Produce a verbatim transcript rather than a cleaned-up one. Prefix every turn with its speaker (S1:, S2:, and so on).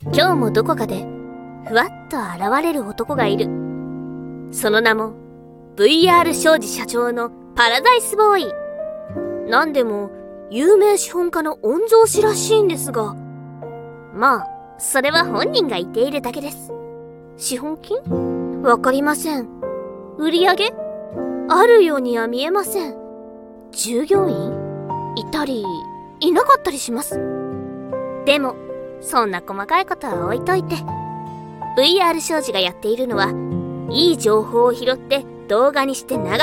S1: 今日もどこかでふわっと現れる男がいる。その名も ブイアール 商事社長のパラダイスボーイ。なんでも有名資本家の御曹司らしいんですが、まあそれは本人が言っているだけです。資本金？わかりません。売り上げ？あるようには見えません。従業員？いたりいなかったりします。でもそんな細かいことは置いといて、 ブイアール 商事がやっているのは、いい情報を拾って動画にして流